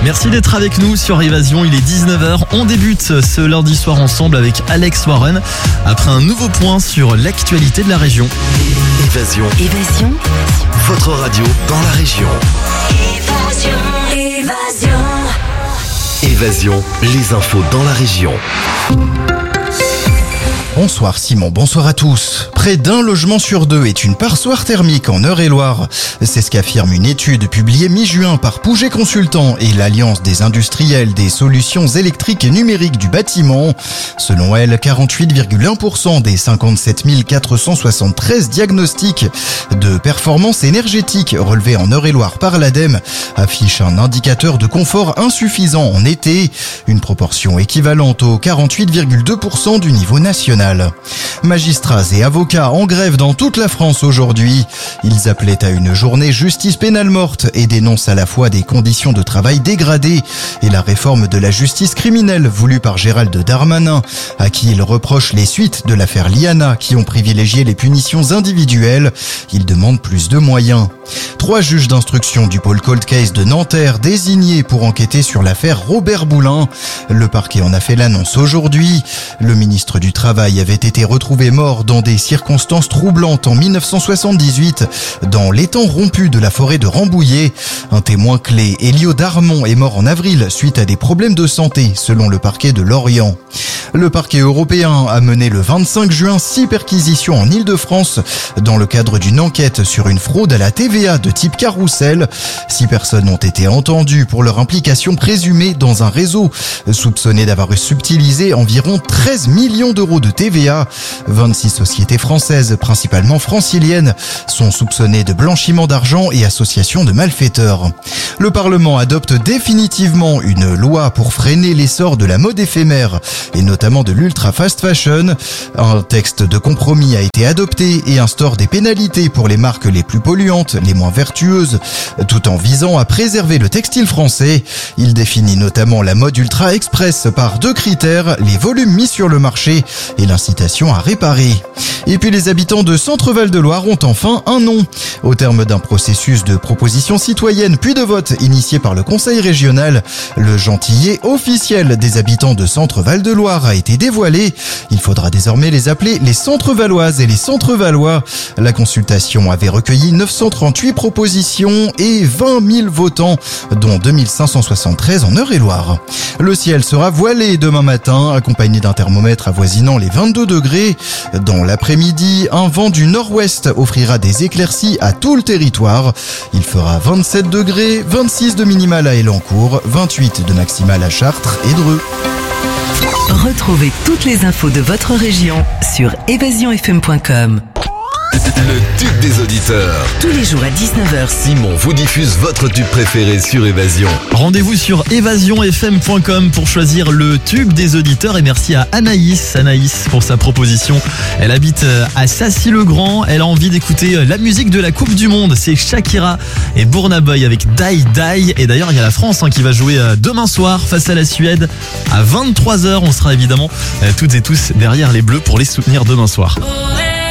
Merci d'être avec nous sur Évasion, il est 19h. On débute ce lundi soir ensemble avec Alex Warren après un nouveau point sur l'actualité de la région. Évasion. Votre radio dans la région. Évasion, les infos dans la région. Bonsoir Simon, bonsoir à tous. Près d'un logement sur deux est une passoire thermique en Eure-et-Loire. C'est ce qu'affirme une étude publiée mi-juin par Pouget Consultant et l'Alliance des industriels des solutions électriques et numériques du bâtiment. Selon elle, 48,1% des 57 473 diagnostics de performance énergétique relevés en Eure-et-Loire par l'ADEME affichent un indicateur de confort insuffisant en été, une proportion équivalente aux 48,2% du niveau national. Magistrats et avocats en grève dans toute la France aujourd'hui. Ils appelaient à une journée justice pénale morte et dénoncent à la fois des conditions de travail dégradées et la réforme de la justice criminelle voulue par Gérald Darmanin, à qui ils reprochent les suites de l'affaire Liana qui ont privilégié les punitions individuelles. Ils demandent plus de moyens. 3 juges d'instruction du pôle Cold Case de Nanterre désignés pour enquêter sur l'affaire Robert Boulin. Le parquet en a fait l'annonce aujourd'hui. Le ministre du Travail avait été retrouvé mort dans des circonstances troublantes en 1978 dans l'étang rompu de la forêt de Rambouillet. Un témoin clé, Elio Darmon, est mort en avril suite à des problèmes de santé, selon le parquet de Lorient. Le parquet européen a mené le 25 juin 6 perquisitions en Île-de-France dans le cadre d'une enquête sur une fraude à la TVA de type carrousel. 6 personnes ont été entendues pour leur implication présumée dans un réseau soupçonné d'avoir subtilisé environ 13 millions d'euros de TVA. 26 sociétés françaises, principalement franciliennes, sont soupçonnées de blanchiment d'argent et association de malfaiteurs. Le Parlement adopte définitivement une loi pour freiner l'essor de la mode éphémère et notamment de l'ultra fast fashion. Un texte de compromis a été adopté et instaure des pénalités pour les marques les plus polluantes, les moins vertueuses, tout en visant à préserver le textile français. Il définit notamment la mode ultra express par 2 critères, les volumes mis sur le marché et l'incitation à réparer. Et puis les habitants de Centre-Val-de-Loire ont enfin un nom. Au terme d'un processus de proposition citoyenne puis de vote initié par le conseil régional, le gentillet officiel des habitants de Centre-Val-de-Loire a été dévoilé. Il faudra désormais les appeler les Centre-Valoises et les Centre-Valois. La consultation avait recueilli 938 propositions et 20 000 votants, dont 2573 en Eure-et-Loire. Le ciel sera voilé demain matin, accompagné d'un thermomètre avoisinant les 22 degrés. Dans l'après-midi, un vent du nord-ouest offrira des éclaircies à tout le territoire. Il fera 27 degrés, 26 de minimal à Elancourt, 28 de maximal à Chartres et Dreux. Retrouvez toutes les infos de votre région sur évasionfm.com. Le tube des auditeurs. Tous les jours à 19h. Simon vous diffuse votre tube préféré sur Évasion. Rendez-vous sur évasionfm.com pour choisir le tube des auditeurs et merci à Anaïs pour sa proposition. Elle habite à Sassy-le-Grand, elle a envie d'écouter la musique de la Coupe du Monde. C'est Shakira et Burna Boy avec Die Die. Et d'ailleurs il y a la France qui va jouer demain soir face à la Suède à 23h. On sera évidemment toutes et tous derrière les Bleus pour les soutenir demain soir.